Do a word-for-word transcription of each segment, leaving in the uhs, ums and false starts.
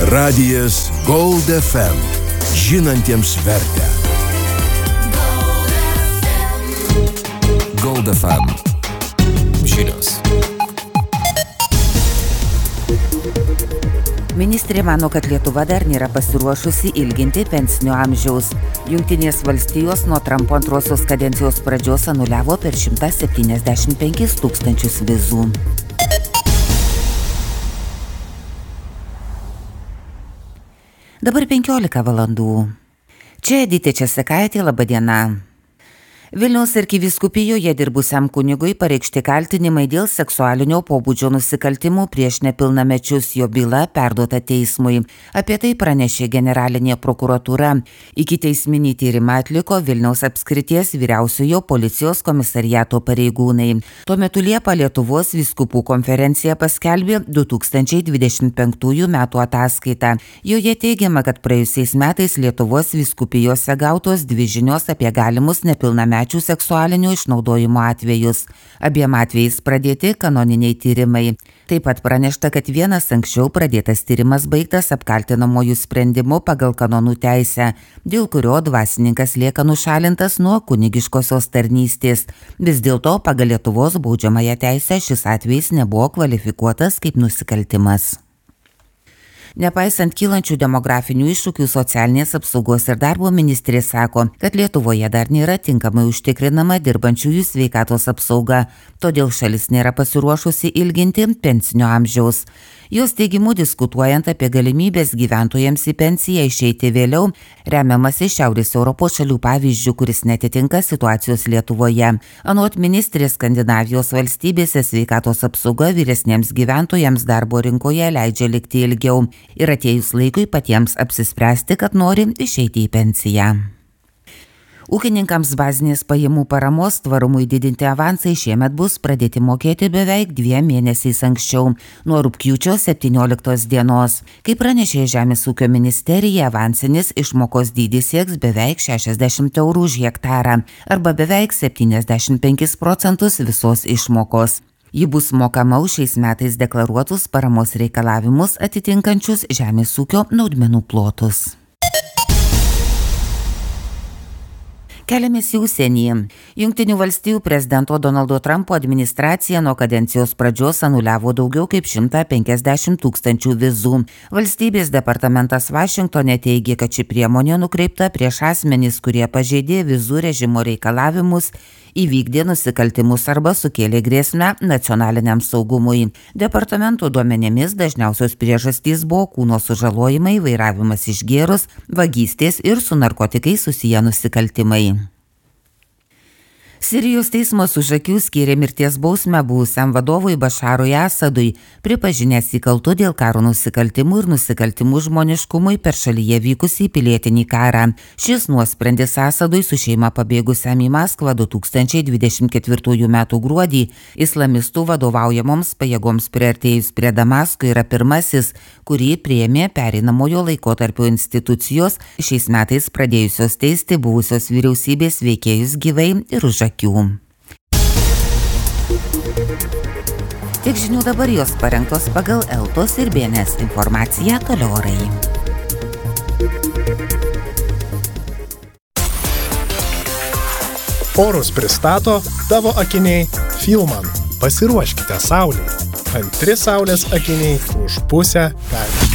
Radijas Gold F M. Žinantiems vertę. Gold F M. Žinios. Ministrė mano, kad Lietuva dar nėra pasiruošusi ilginti pensinio amžiaus. Jungtinės valstijos nuo Trumpo antrosios kadencijos pradžios anuliavo per šimtą septyniasdešimt penkis tūkstančius vizų. Dabar penkiolika valandų. Čia Edita Česakaitė, laba diena. Vilniaus arkivyskupijoje dirbusiam kunigui pareikšti kaltinimai dėl seksualinio pobūdžio nusikaltimų prieš nepilnamečius, jo byla perduota teismui. Apie tai pranešė generalinė prokuratūra. Ikiteisminį tyrimą atliko Vilniaus apskrities vyriausiojo policijos komisariato pareigūnai. Tuo metu Liepą Lietuvos vyskupų konferencija paskelbė du tūkstančiai dvidešimt penktųjų metų ataskaitą. Joje teigiama, kad praėjusiais metais Lietuvos vyskupijose gautos dvi žinios apie galimus nepilnamečius seksualinio išnaudojimo atvejus. Abiem atvejais pradėti kanoniniai tyrimai. Taip pat pranešta, kad vienas anksčiau pradėtas tyrimas baigtas apkaltinamojų sprendimu pagal kanonų teisę, dėl kurio dvasininkas lieka nušalintas nuo kunigiškosios tarnystės. Vis dėlto pagal Lietuvos baudžiamąją teisę šis atvejis nebuvo kvalifikuotas kaip nusikaltimas. Nepaisant kylančių demografinių iššūkių, socialinės apsaugos ir darbo ministrė sako, kad Lietuvoje dar nėra tinkamai užtikrinama dirbančiųjų sveikatos apsauga, todėl šalis nėra pasiruošusi ilginti pensinio amžiaus. Jos teigimu, diskutuojant apie galimybės gyventojams į pensiją išeiti vėliau, remiamasi Šiaurės Europos šalių pavyzdžių, kuris netitinka situacijos Lietuvoje. Anot ministrės, Skandinavijos valstybėse sveikatos apsauga vyresniems gyventojams darbo rinkoje leidžia likti ilgiau ir atėjus laikui patiems apsispręsti, kad nori išeiti į pensiją. Ūkininkams bazinės pajamų paramos tvarumui didinti avansai šiemet bus pradėti mokėti beveik dviem mėnesiais anksčiau, nuo rugpjūčio septynioliktos dienos. Kaip pranešė Žemės ūkio ministerija, avansinis išmokos dydis sieks beveik šešiasdešimt eurų už hektarą arba beveik septyniasdešimt penkis procentus visos išmokos. Ji bus mokama už šiais metais deklaruotus paramos reikalavimus atitinkančius žemės ūkio naudmenų plotus. Keliamės į užsienį. Jungtinių valstijų prezidento Donaldo Trumpo administracija nuo kadencijos pradžios anuliavo daugiau kaip šimtą penkiasdešimt tūkstančių vizų. Valstybės departamentas Vašingtone teigė, kad ši priemonė nukreipta prieš asmenis, kurie pažeidė vizų režimo reikalavimus, įvykdė nusikaltimus arba sukėlė grėsmę nacionaliniam saugumui. Departamento duomenimis dažniausios priežastys buvo kūno sužalojimai, vairavimas išgėrus, vagystės ir su narkotikais susiję nusikaltimai. Sirijos teismas už akių skyrė mirties bausmę buvusiam vadovui Bašarui Asadui, pripažinęs jį kaltu dėl karo nusikaltimų ir nusikaltimų žmoniškumui per šalyje vykusį pilietinį karą. Šis nuosprendis Asadui su šeima pabėgusiam į Maskvą du tūkstančiai dvidešimt ketvirtųjų metų gruodį islamistų vadovaujamoms pajėgoms priartėjus prie Damasko yra pirmasis, kurį priėmė pereinamojo laikotarpio institucijos šiais metais pradėjusios teisti buvusios vyriausybės veikėjus gyvai ir už akių. Tik žinių dabar jos parengtos pagal Eltos ir B N S informaciją toliau orai. Orus pristato tavo akiniai Filman. Pasiruoškite saulei. Antri saulės akiniai už pusę kainų.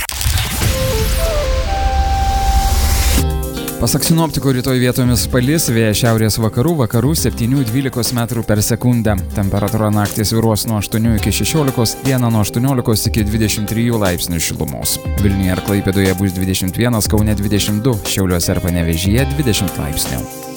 Pasak sinoptikų, rytoj vietomis palis, vėjas šiaurės vakarų, vakarų septynių dvylikos metrų per sekundę. Temperatūra naktį svyruos nuo aštuonių iki šešiolikos, dieną nuo aštuoniolikos iki dvidešimt trijų laipsnių šilumos. Vilniuje ir Klaipėdoje bus dvidešimt vienas, Kaune dvidešimt du, Šiauliuose ir Panevėžyje dvidešimt laipsnių.